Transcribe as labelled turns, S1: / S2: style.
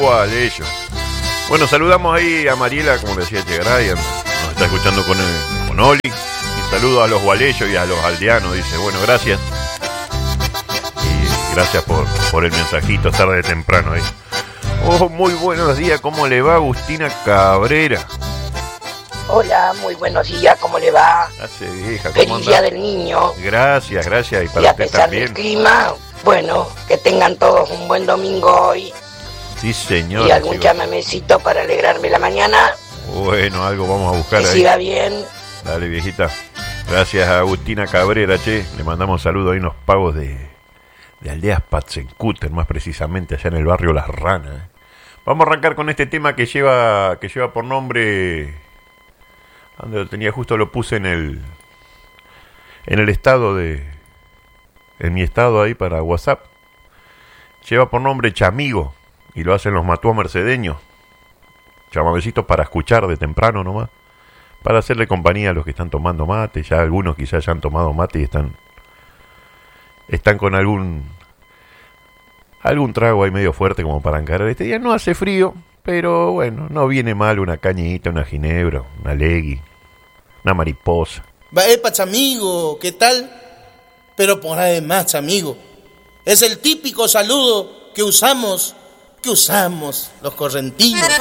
S1: Ellos. Bueno, saludamos ahí a Mariela, como decía Chegaray, nos está escuchando con Oli. Y saludo a los gualeyos y a los aldeanos, dice, bueno, gracias. Y gracias por el mensajito tarde temprano ahí. Oh, muy buenos días, ¿cómo le va Agustina Cabrera?
S2: Hola, muy buenos días, ¿cómo le va?
S1: Vieja,
S2: Feliz Día del Niño.
S1: Gracias, y para
S2: y a
S1: usted
S2: pesar
S1: también.
S2: del clima, bueno, que tengan todos un buen domingo hoy.
S1: Sí, señor.
S2: Y algún chamamecito para alegrarme la mañana.
S1: Bueno, algo vamos a buscar
S2: que
S1: ahí.
S2: siga bien.
S1: Dale, viejita. Gracias a Agustina Cabrera, che. Le mandamos saludos ahí, unos pagos de Aldeas Patzencuter, más precisamente allá en el barrio Las Ranas. Vamos a arrancar con este tema que lleva por nombre... ¿Dónde lo tenía? Justo lo puse en el estado en mi estado ahí para WhatsApp. Lleva por nombre Chamigo y lo hacen los Matuá mercedeños. Chamamecitos para escuchar de temprano nomás, para hacerle compañía a los que están tomando mate. Ya algunos quizás ya han tomado mate y están con algún trago ahí medio fuerte como para encarar este día. No hace frío, pero bueno, no viene mal una cañita, una ginebra, una legui, una mariposa.
S3: Va, Chamigo, ¿qué tal? Pero por además, Chamigo, es el típico saludo que usamos los correntinos.